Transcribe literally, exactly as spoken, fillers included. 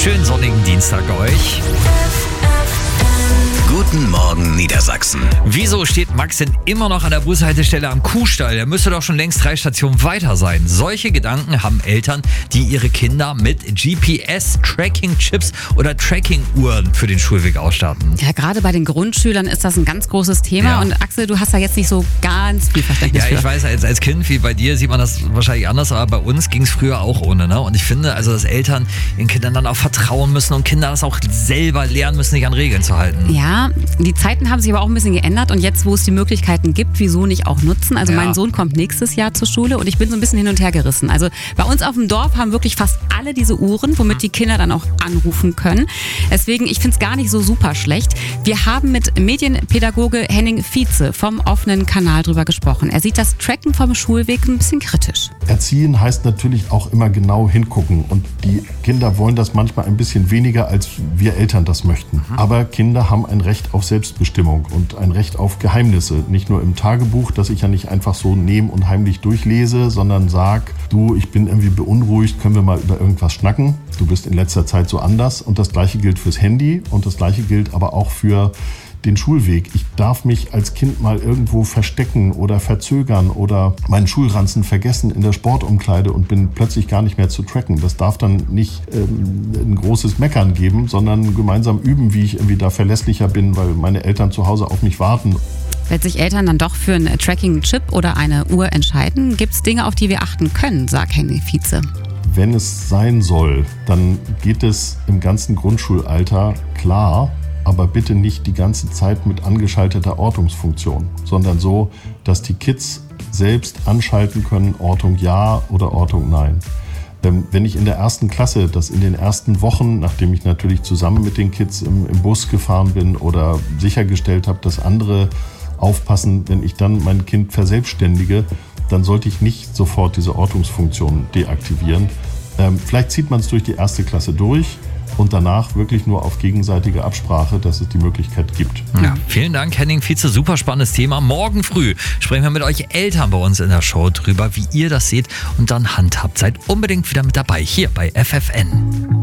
Schönen sonnigen Dienstag euch. Guten Morgen Niedersachsen. Wieso steht Max denn immer noch an der Bushaltestelle am Kuhstall? Der müsste doch schon längst drei Stationen weiter sein. Solche Gedanken haben Eltern, die ihre Kinder mit G P S-Tracking-Chips oder Tracking-Uhren für den Schulweg ausstatten. Ja, gerade bei den Grundschülern ist das ein ganz großes Thema. Ja. Und Axel, du hast da jetzt nicht so ganz viel Verständnis Ja, für. ich weiß, als, als Kind, wie bei dir, sieht man das wahrscheinlich anders, aber bei uns ging es früher auch ohne. Ne? Und ich finde, also, dass Eltern ihren Kindern dann auch vertrauen müssen und Kinder das auch selber lernen müssen, sich an Regeln zu halten. Ja, die Zeiten haben sich aber auch ein bisschen geändert und jetzt, wo es die Möglichkeiten gibt, wieso nicht auch nutzen? Also Ja. mein Sohn kommt nächstes Jahr zur Schule und ich bin so ein bisschen hin und her gerissen. Also bei uns auf dem Dorf haben wirklich fast alle diese Uhren, womit die Kinder dann auch anrufen können. Deswegen, ich finde es gar nicht so super schlecht. Wir haben mit Medienpädagoge Henning Vize vom offenen Kanal drüber gesprochen. Er sieht das Tracken vom Schulweg ein bisschen kritisch. Erziehen heißt natürlich auch immer genau hingucken und die Kinder wollen das manchmal ein bisschen weniger, als wir Eltern das möchten. Aber Kinder haben ein Recht auf Selbstbestimmung und ein Recht auf Geheimnisse. Nicht nur im Tagebuch, das ich ja nicht einfach so nehme und heimlich durchlese, sondern sag, du, ich bin irgendwie beunruhigt, können wir mal über irgendwas schnacken? Du bist in letzter Zeit so anders. Und das Gleiche gilt fürs Handy und das Gleiche gilt aber auch für den Schulweg. Ich darf mich als Kind mal irgendwo verstecken oder verzögern oder meinen Schulranzen vergessen in der Sportumkleide und bin plötzlich gar nicht mehr zu tracken. Das darf dann nicht ähm, ein großes Meckern geben, sondern gemeinsam üben, wie ich irgendwie da verlässlicher bin, weil meine Eltern zu Hause auf mich warten. Wenn sich Eltern dann doch für einen Tracking-Chip oder eine Uhr entscheiden, gibt es Dinge, auf die wir achten können, sagt Henning Vize. Wenn es sein soll, dann geht es im ganzen Grundschulalter klar, aber bitte nicht die ganze Zeit mit angeschalteter Ortungsfunktion, sondern so, dass die Kids selbst anschalten können, Ortung ja oder Ortung nein. Wenn ich in der ersten Klasse, das in den ersten Wochen, nachdem ich natürlich zusammen mit den Kids im, im Bus gefahren bin oder sichergestellt habe, dass andere aufpassen, wenn ich dann mein Kind verselbstständige, dann sollte ich nicht sofort diese Ortungsfunktion deaktivieren. Ähm, vielleicht zieht man es durch die erste Klasse durch und danach wirklich nur auf gegenseitige Absprache, dass es die Möglichkeit gibt. Ja, vielen Dank, Henning Vize. Super spannendes Thema. Morgen früh sprechen wir mit euch Eltern bei uns in der Show drüber, wie ihr das seht und dann handhabt. Seid unbedingt wieder mit dabei hier bei F F N.